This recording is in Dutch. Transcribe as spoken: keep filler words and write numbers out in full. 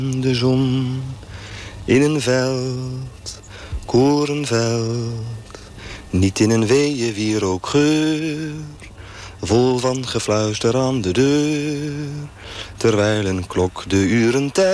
De zon in een veld, korenveld, niet in een weeën wierookgeur, vol van gefluister aan de deur, terwijl een klok de uren telt.